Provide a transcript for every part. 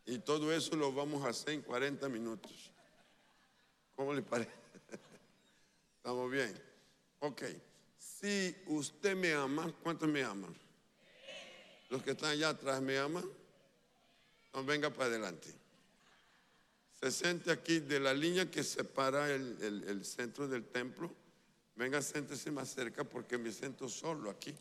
Y todo eso lo vamos a hacer en 40 minutos. ¿Cómo le parece? ¿Estamos bien? Ok. Si usted me ama, ¿cuántos me aman? Los que están allá atrás me aman. No, venga para adelante. Se siente aquí de la línea que separa el centro del templo. Venga, siéntese más cerca porque me siento solo aquí.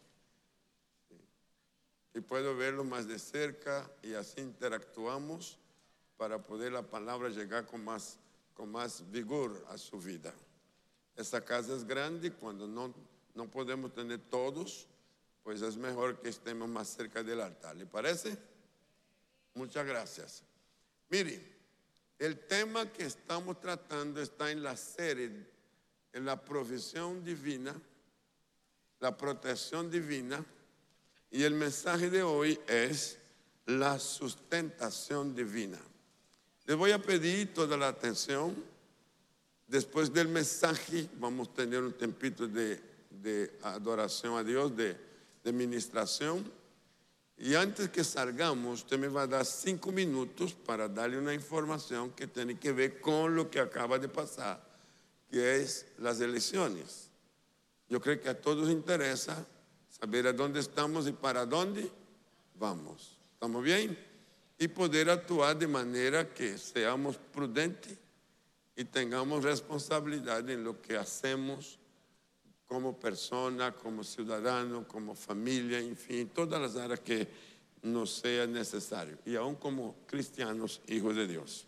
Y puedo verlo más de cerca y así interactuamos para poder la palabra llegar con más vigor a su vida. Esta casa es grande y cuando no podemos tener todos, pues es mejor que estemos más cerca del altar. ¿Le parece? Muchas gracias. Mire, el tema que estamos tratando está en la serie, en la provisión divina, la protección divina, y el mensaje de hoy es la sustentación divina. Les voy a pedir toda la atención. Después del mensaje vamos a tener un tempito de adoración a Dios, de ministración. Y antes que salgamos, usted me va a dar 5 minutos para darle una información que tiene que ver con lo que acaba de pasar, que es las elecciones. Yo creo que a todos interesa saber a dónde estamos y para dónde vamos. ¿Estamos bien? Y poder actuar de manera que seamos prudentes y tengamos responsabilidad en lo que hacemos como persona, como ciudadano, como familia, en fin, todas las áreas que nos sea necesario, y aún como cristianos, hijos de Dios.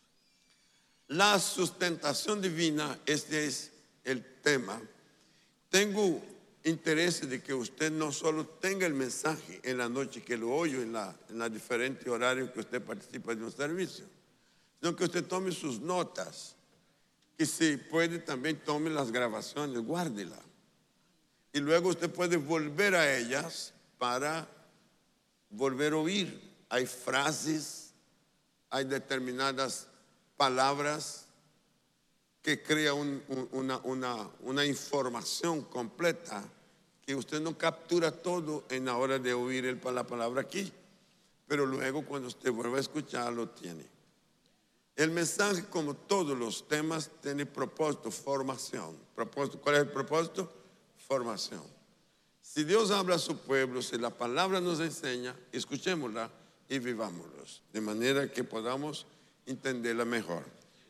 La sustentación divina, este es el tema. Tengo interés de que usted no solo tenga el mensaje en la noche, que lo oye en la diferentes horarios que usted participa de un servicio, sino que usted tome sus notas, y si puede también tome las grabaciones, guárdelas. Y luego usted puede volver a ellas para volver a oír. Hay frases, hay determinadas palabras que crean una información completa que usted no captura todo en la hora de oír la palabra aquí. Pero luego cuando usted vuelve a escuchar, lo tiene. El mensaje, como todos los temas, tiene propósito, formación. ¿Cuál es el propósito? Formación. Si Dios habla a su pueblo, si la palabra nos enseña, escuchémosla y vivámoslos, de manera que podamos entenderla mejor.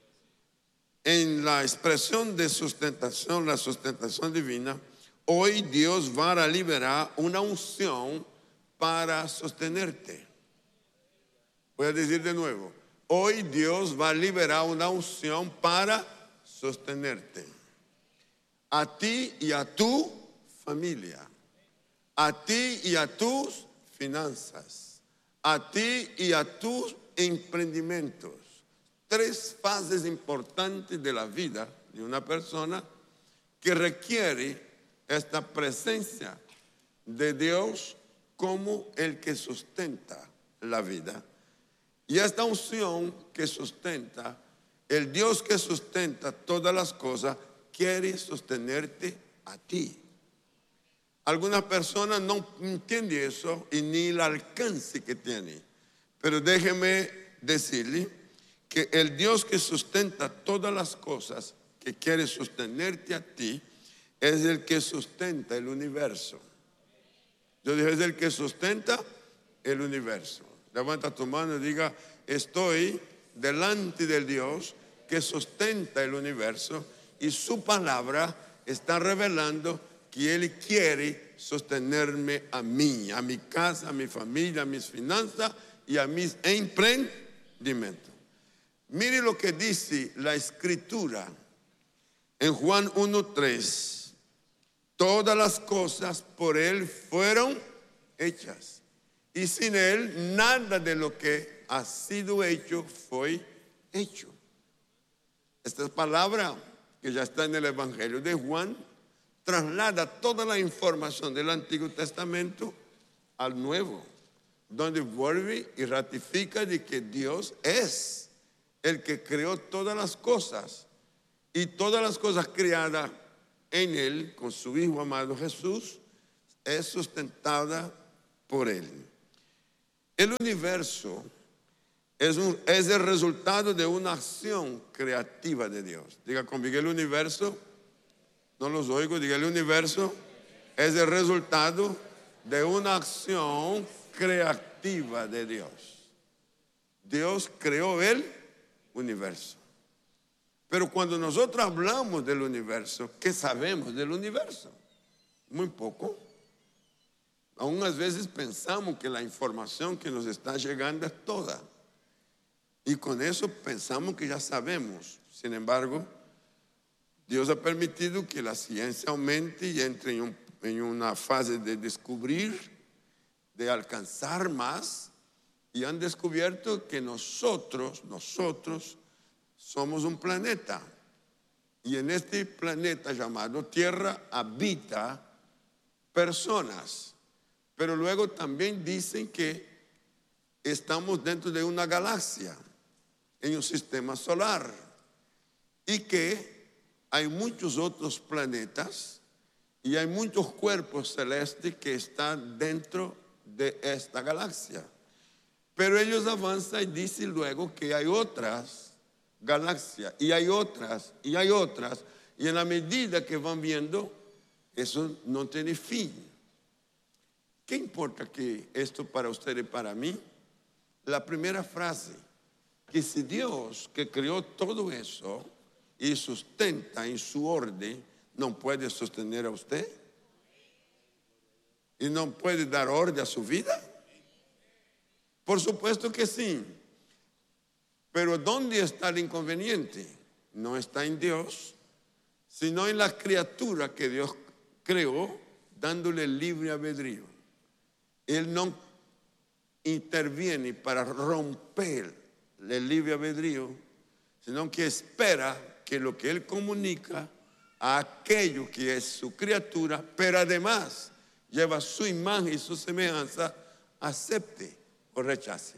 En la expresión de sustentación, la sustentación divina, hoy Dios va a liberar una unción para sostenerte. Voy a decir de nuevo, hoy Dios va a liberar una unción para sostenerte. A ti y a tu familia, a ti y a tus finanzas, a ti y a tus emprendimientos. 3 fases importantes de la vida de una persona que requiere esta presencia de Dios como el que sustenta la vida. Y esta unción que sustenta, el Dios que sustenta todas las cosas, quiere sostenerte a ti. Algunas personas no entienden eso y ni el alcance que tiene. Pero déjeme decirle que el Dios que sustenta todas las cosas, que quiere sostenerte a ti, es el que sustenta el universo. Yo dije, es el que sustenta el universo. Levanta tu mano y diga, estoy delante del Dios que sustenta el universo, y su palabra está revelando que Él quiere sostenerme a mí, a mi casa, a mi familia, a mis finanzas y a mis emprendimientos. Mire lo que dice la Escritura en Juan 1:3. Todas las cosas por Él fueron hechas, y sin Él nada de lo que ha sido hecho fue hecho. Esta palabra, que ya está en el Evangelio de Juan, traslada toda la información del Antiguo Testamento al Nuevo, donde vuelve y ratifica de que Dios es el que creó todas las cosas, y todas las cosas creadas en Él, con su Hijo amado Jesús, es sustentada por Él. El universo Es el resultado de una acción creativa de Dios. Diga conmigo, el universo, no los oigo, diga, el universo es el resultado de una acción creativa de Dios. Dios creó el universo. Pero cuando nosotros hablamos del universo, ¿qué sabemos del universo? Muy poco. Aún a veces pensamos que la información que nos está llegando es toda. Y con eso pensamos que ya sabemos. Sin embargo, Dios ha permitido que la ciencia aumente y entre en una fase de descubrir, de alcanzar más. Y han descubierto que nosotros somos un planeta. Y en este planeta llamado Tierra habita personas. Pero luego también dicen que estamos dentro de una galaxia, en un sistema solar. Y que hay muchos otros planetas y hay muchos cuerpos celestes que están dentro de esta galaxia. Pero ellos avanzan y dicen luego que hay otras galaxias y hay otras y hay otras. Y en la medida que van viendo, eso no tiene fin. ¿Qué importa que esto para usted y para mí? La primera frase, que si Dios que creó todo eso y sustenta en su orden, no puede sostener a usted y no puede dar orden a su vida. Por supuesto que sí. Pero ¿dónde está el inconveniente? No está en Dios, sino en la criatura que Dios creó, dándole libre albedrío. Él no interviene para romper el libre albedrío, sino que espera que lo que Él comunica a aquello que es su criatura, pero además lleva su imagen y su semejanza, acepte o rechace.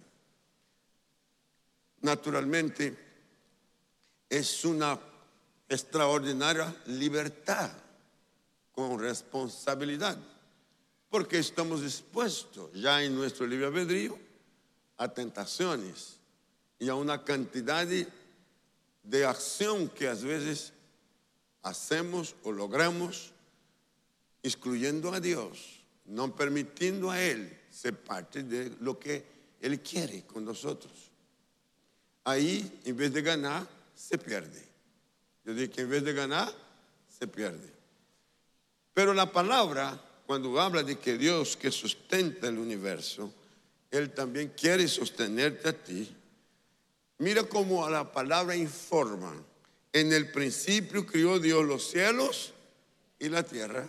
Naturalmente, es una extraordinaria libertad con responsabilidad, porque estamos expuestos ya en nuestro libre albedrío a tentaciones y a una cantidad de acción que a veces hacemos o logramos excluyendo a Dios, no permitiendo a Él ser parte de lo que Él quiere con nosotros. Ahí, en vez de ganar, se pierde. Yo digo que en vez de ganar, se pierde. Pero la palabra, cuando habla de que Dios que sustenta el universo, Él también quiere sostenerte a ti. Mira cómo la palabra informa. En el principio crió Dios los cielos y la tierra.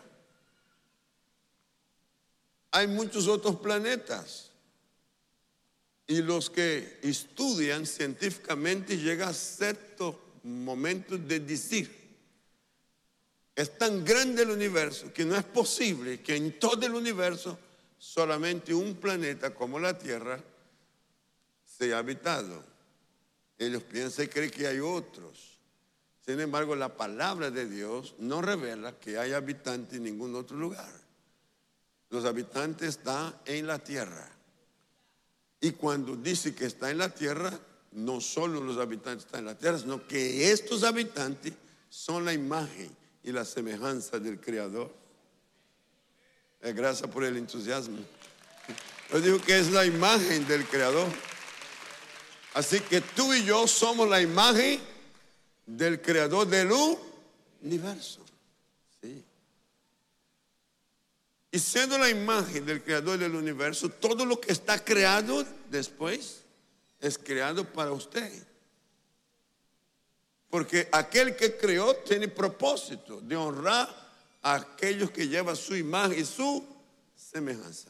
Hay muchos otros planetas. Y los que estudian científicamente llegan a ciertos momentos de decir, es tan grande el universo que no es posible que en todo el universo solamente un planeta como la Tierra sea habitado. Ellos piensan y creen que hay otros. Sin embargo, la palabra de Dios no revela que hay habitantes en ningún otro lugar. Los habitantes están en la tierra. Y cuando dice que está en la tierra, no solo los habitantes están en la tierra, sino que estos habitantes son la imagen y la semejanza del Creador. Gracias por el entusiasmo. Yo digo que es la imagen del Creador. Así que tú y yo somos la imagen del Creador del universo. Sí. Y siendo la imagen del Creador del universo, todo lo que está creado después es creado para usted. Porque aquel que creó tiene propósito de honrar a aquellos que llevan su imagen y su semejanza.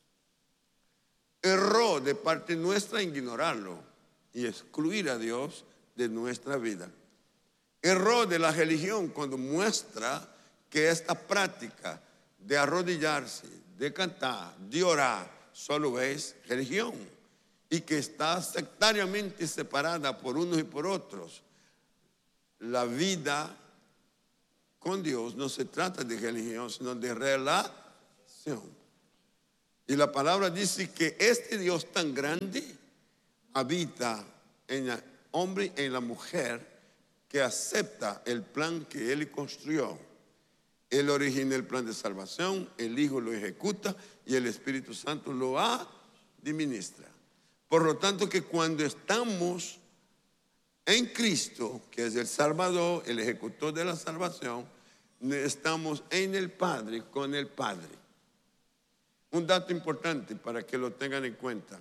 Error de parte nuestra en ignorarlo y excluir a Dios de nuestra vida. Error de la religión cuando muestra que esta práctica de arrodillarse, de cantar, de orar, solo es religión y que está sectariamente separada por unos y por otros. La vida con Dios no se trata de religión, sino de relación. Y la palabra dice que este Dios tan grande habita en el hombre y en la mujer que acepta el plan que Él construyó. Él origina el plan de salvación, el Hijo lo ejecuta y el Espíritu Santo lo administra. Por lo tanto, que cuando estamos en Cristo, que es el Salvador, el ejecutor de la salvación, estamos en el Padre, con el Padre. Un dato importante para que lo tengan en cuenta.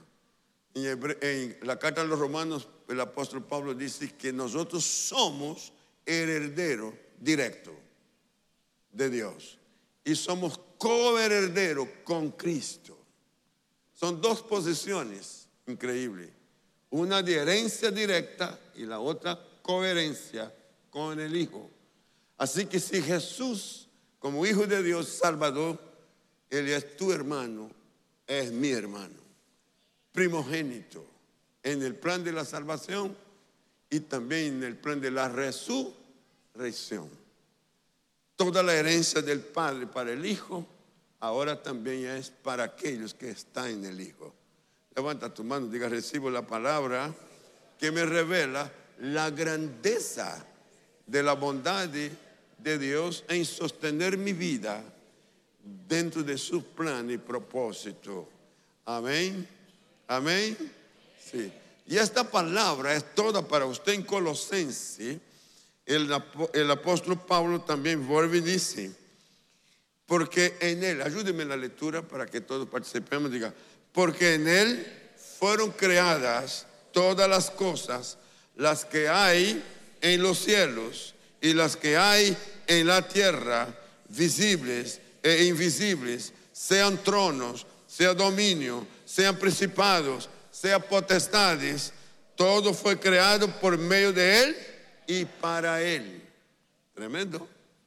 En la carta a los Romanos, el apóstol Pablo dice que nosotros somos herederos directos de Dios y somos coherederos con Cristo. Son dos posiciones increíbles, una de herencia directa y la otra coherencia con el Hijo. Así que si Jesús, como Hijo de Dios, Salvador, Él es tu hermano, es mi hermano, primogénito en el plan de la salvación y también en el plan de la resurrección. Toda la herencia del Padre para el Hijo, ahora también es para aquellos que están en el Hijo. Levanta tu mano, diga: recibo la palabra que me revela la grandeza de la bondad de Dios en sostener mi vida dentro de su plan y propósito. Amén. Amén. Sí. Y esta palabra es toda para usted en Colosenses. El apóstol Pablo también vuelve y dice, porque en Él, ayúdeme en la lectura para que todos participemos, diga, porque en Él fueron creadas todas las cosas, las que hay en los cielos y las que hay en la tierra, visibles e invisibles, sean tronos, sea dominio, sean principados, sean potestades, todo fue creado por medio de Él y para Él. Tremendo.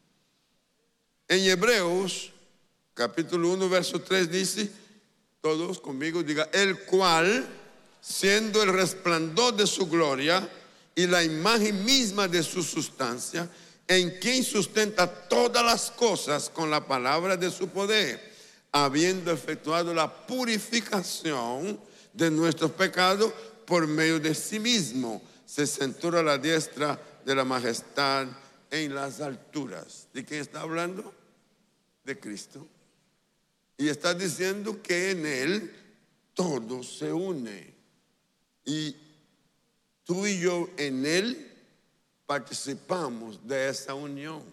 En Hebreos, capítulo 1, verso 3 dice, todos conmigo, diga, el cual, siendo el resplandor de su gloria y la imagen misma de su sustancia, en quien sustenta todas las cosas con la palabra de su poder, habiendo efectuado la purificación de nuestros pecados por medio de sí mismo, se sentó a la diestra de la majestad en las alturas. ¿De quién está hablando? De Cristo. Y está diciendo que en Él todo se une. Y tú y yo en Él participamos de esa unión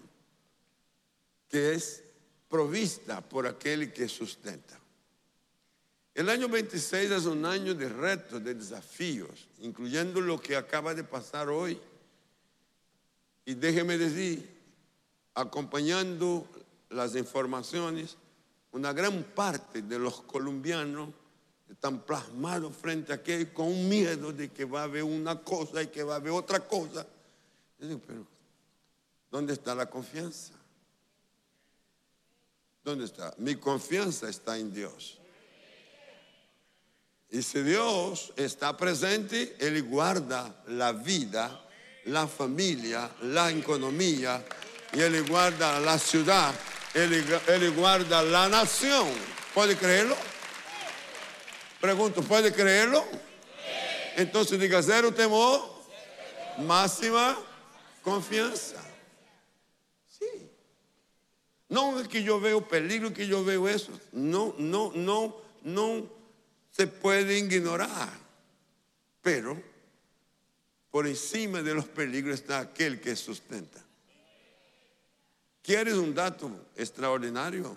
que es provista por aquel que sustenta. El año 26 es un año de retos, de desafíos, incluyendo lo que acaba de pasar hoy. Y déjeme decir, acompañando las informaciones, una gran parte de los colombianos están plasmados frente a aquello con un miedo de que va a haber una cosa y que va a haber otra cosa. Yo digo, pero ¿dónde está la confianza? ¿Dónde está? Mi confianza está en Dios. Y si Dios está presente, Él guarda la vida, la familia, la economía, y Él guarda la ciudad, Él guarda la nación. ¿Puede creerlo? Pregunto, ¿puede creerlo? Entonces diga, cero temor, máxima confianza. Sí. No es que yo veo peligro, que yo veo eso. No se puede ignorar. Pero por encima de los peligros está aquel que sustenta. ¿Quieres un dato extraordinario?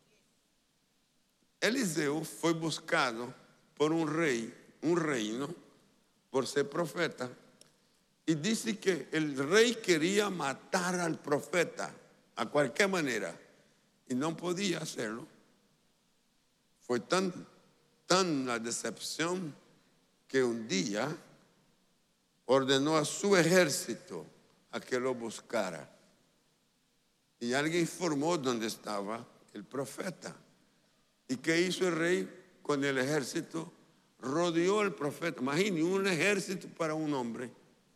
Eliseo fue buscado por un rey, un reino, por ser profeta. Y dice que el rey quería matar al profeta a cualquier manera y no podía hacerlo. Fue tan la decepción que un día ordenó a su ejército a que lo buscara. Y alguien informó dónde estaba el profeta. ¿Y qué hizo el rey con el ejército? Rodeó al profeta. Imagínate, un ejército para un hombre.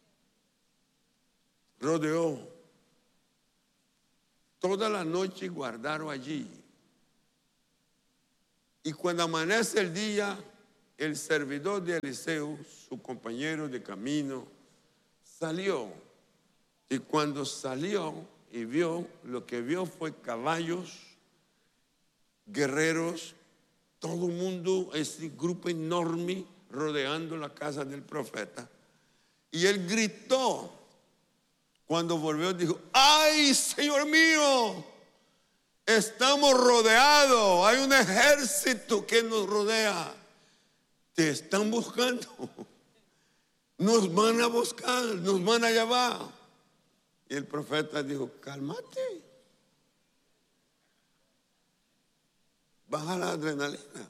Rodeó. Toda la noche guardaron allí. Y cuando amanece el día, el servidor de Eliseo, su compañero de camino, salió. Y cuando salió y vio, lo que vio fue caballos, guerreros, todo el mundo, ese grupo enorme rodeando la casa del profeta. Y él gritó. Cuando volvió dijo: ¡ay, Señor mío! Estamos rodeados, hay un ejército que nos rodea. Te están buscando. Nos van a buscar, nos van a llevar. Y el profeta dijo: cálmate. Baja la adrenalina.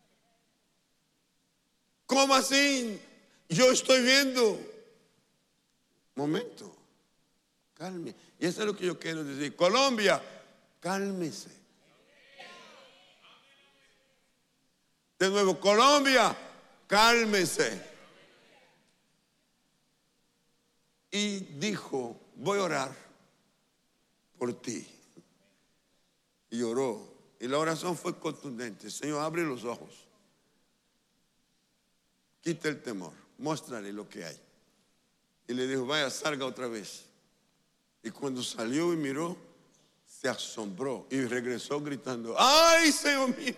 ¿Cómo así? Yo estoy viendo. Momento. Calme. Y eso es lo que yo quiero decir. Colombia, cálmese. De nuevo, Colombia, cálmese. Y dijo: voy a orar por ti. Y oró. Y la oración fue contundente. Señor, abre los ojos. Quita el temor. Muéstrale lo que hay. Y le dijo: vaya, salga otra vez. Y cuando salió y miró, se asombró y regresó gritando: ¡ay, Señor mío!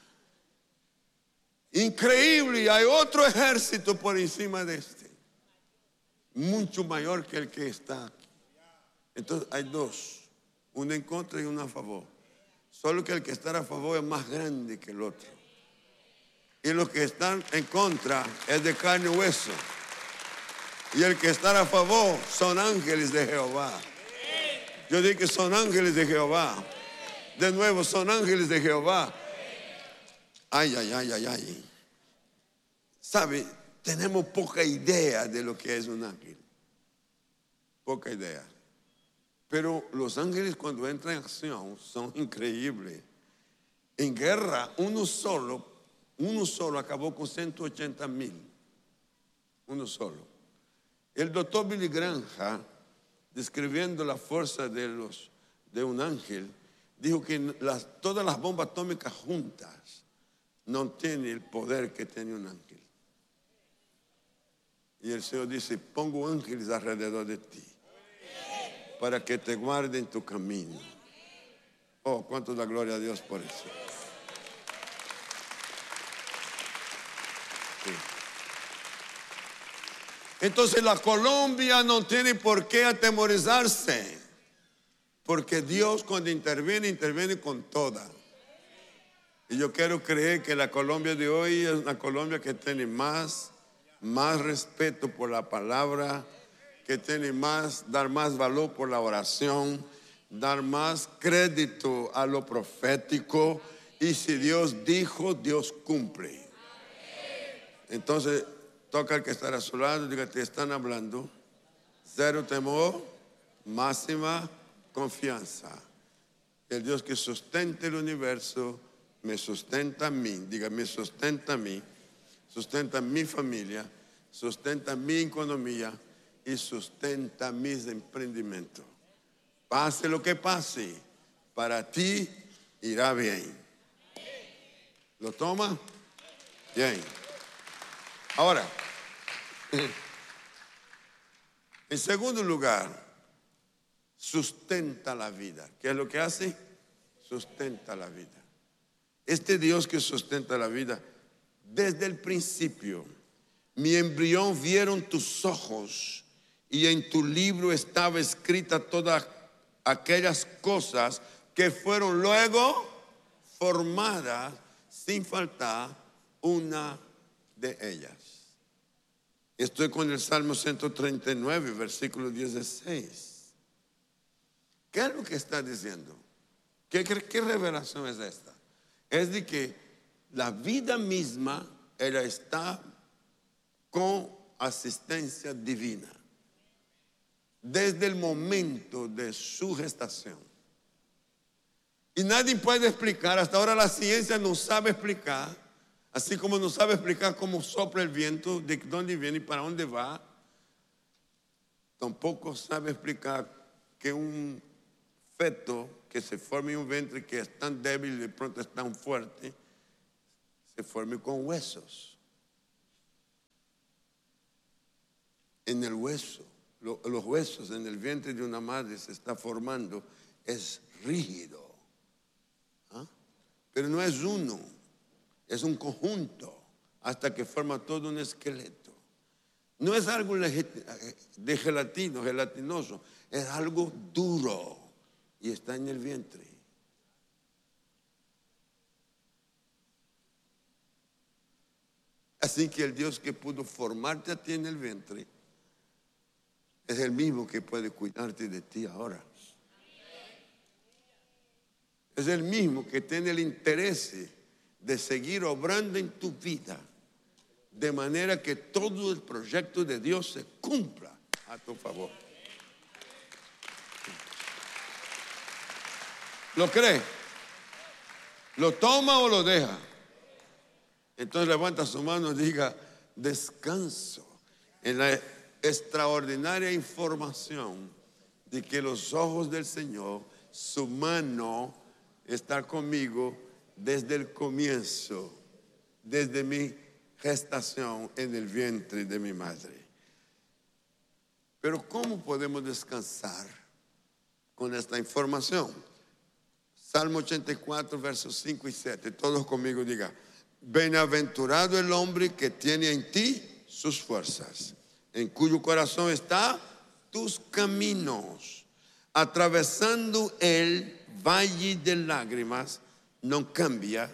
Increíble, hay otro ejército por encima de este, mucho mayor que el que está aquí. Entonces hay dos, uno en contra y uno a favor. Solo que el que está a favor es más grande que el otro. Y los que están en contra es de carne y hueso. Y el que está a favor son ángeles de Jehová. Yo digo que son ángeles de Jehová. De nuevo, son ángeles de Jehová. Ay, ay, ay, ay, ay. ¿Sabe? Tenemos poca idea de lo que es un ángel. Poca idea. Pero los ángeles cuando entran en acción son increíbles. En guerra, uno solo acabó con 180,000. Uno solo. El doctor Billy Graham, describiendo la fuerza de un ángel, dijo que todas las bombas atómicas juntas no tienen el poder que tiene un ángel. Y el Señor dice: pongo ángeles alrededor de ti para que te guarden tu camino. Oh, cuánto da gloria a Dios por eso. Sí. Entonces la Colombia no tiene por qué atemorizarse, porque Dios cuando interviene con toda. Y yo quiero creer que la Colombia de hoy es una Colombia que tiene más respeto por la palabra, que tiene dar más valor por la oración, dar más crédito a lo profético. Y si Dios dijo, Dios cumple. Entonces toca al que está a su lado y diga: te están hablando. Cero temor, máxima confianza. El Dios que sustenta el universo me sustenta a mí. Diga: me sustenta a mí, sustenta a mi familia, sustenta mi economía y sustenta mis emprendimientos. Pase lo que pase, para ti irá bien. ¿Lo toma? Bien. Ahora, en segundo lugar, sustenta la vida. ¿Qué es lo que hace? Sustenta la vida. Este Dios que sustenta la vida, desde el principio, mi embrión vieron tus ojos, y en tu libro estaba escrita todas aquellas cosas que fueron luego formadas, sin faltar una de ellas. Estoy con el Salmo 139, versículo 16. ¿Qué es lo que está diciendo? ¿Qué revelación es esta? Es de que la vida misma, ella está con asistencia divina desde el momento de su gestación. Y nadie puede explicar, hasta ahora la ciencia no sabe explicar, así como no sabe explicar cómo sopla el viento, de dónde viene y para dónde va. Tampoco sabe explicar que un feto que se forme en un vientre que es tan débil y de pronto es tan fuerte, se forme con huesos. en el hueso. Los huesos en el vientre de una madre se está formando, es rígido. ¿Ah? Pero no es uno, es un conjunto hasta que forma todo un esqueleto. No es algo de gelatinoso, es algo duro y está en el vientre. Así que el Dios que pudo formarte a ti en el vientre es el mismo que puede cuidarte de ti ahora. Es el mismo que tiene el interés de seguir obrando en tu vida, de manera que todo el proyecto de Dios se cumpla a tu favor. ¿Lo cree? ¿Lo toma o lo deja? Entonces levanta su mano y diga: descanso en la extraordinaria información de que los ojos del Señor, su mano está conmigo desde el comienzo, desde mi gestación en el vientre de mi madre. Pero ¿cómo podemos descansar con esta información? Salmo 84, versos 5 y 7. Todos conmigo digan: bienaventurado el hombre que tiene en ti sus fuerzas, en cuyo corazón está tus caminos. Atravesando el valle de lágrimas, lo cambia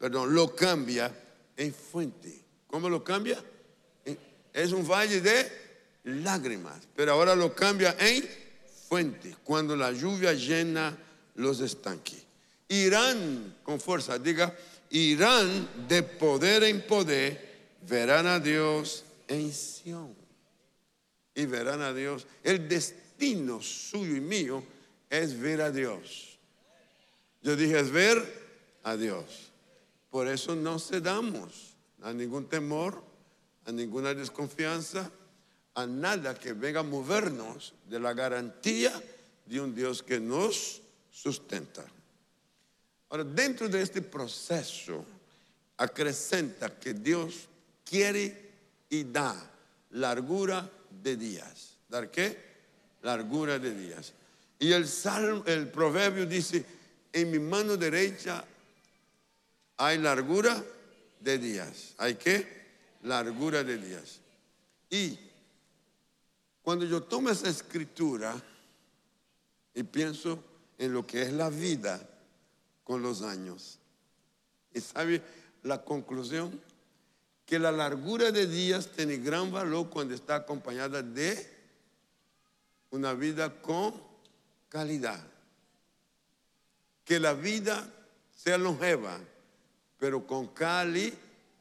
en fuente. ¿Cómo lo cambia? Es un valle de lágrimas, pero ahora lo cambia en fuente, cuando la lluvia llena los estanques. Irán con fuerza, diga: irán de poder en poder, verán a Dios en Sión. Y verán a Dios. El destino suyo y mío es ver a Dios. Yo dije, es ver a Dios. Por eso no cedamos a ningún temor, a ninguna desconfianza, a nada que venga a movernos de la garantía de un Dios que nos sustenta. Ahora, dentro de este proceso, acrecenta que Dios quiere y da largura de días. ¿Dar qué? Largura de días. Y el proverbio dice: en mi mano derecha hay largura de días. ¿Hay qué? Largura de días. Y cuando yo tomo esa escritura y pienso en lo que es la vida con los años, y sabe la conclusión, que la largura de días tiene gran valor cuando está acompañada de una vida con calidad. Que la vida sea longeva, pero con calidad.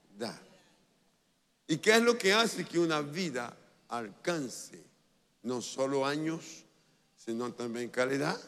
¿Y qué es lo que hace que una vida alcance no solo años, sino también calidad?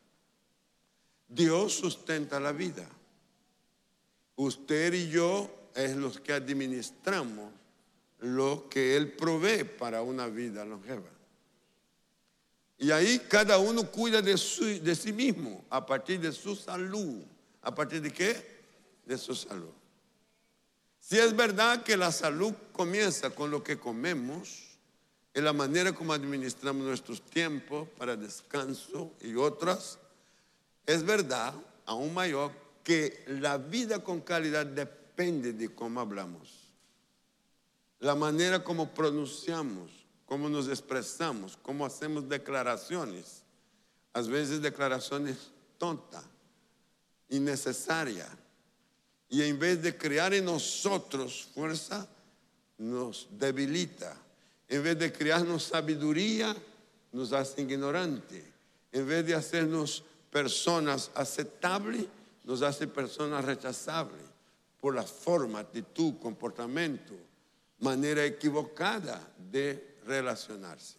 Dios sustenta la vida. Usted y yo es los que administramos lo que Él provee para una vida longeva. Y ahí cada uno cuida de sí mismo, a partir de su salud. ¿A partir de qué? De su salud. Si es verdad que la salud comienza con lo que comemos, en la manera como administramos nuestros tiempos para descanso y otras, es verdad, aún mayor, que la vida con calidad depende de cómo hablamos. La manera como pronunciamos, cómo nos expresamos, cómo hacemos declaraciones. A veces declaraciones tontas, innecesarias. Y en vez de crear en nosotros fuerza, nos debilita. En vez de crearnos sabiduría, nos hace ignorantes. En vez de hacernos personas aceptables, nos hace personas rechazables por la forma, actitud, comportamiento, manera equivocada de relacionarse.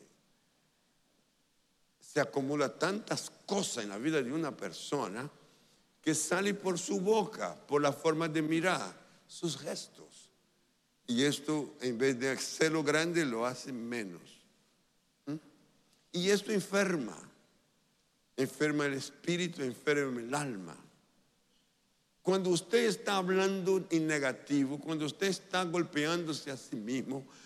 Se acumula tantas cosas en la vida de una persona que sale por su boca, por la forma de mirar, sus gestos. Y esto, en vez de hacerlo grande, lo hace menos. Y esto enferma el espíritu, enferma el alma. Cuando usted está hablando en negativo, cuando usted está golpeándose a sí mismo,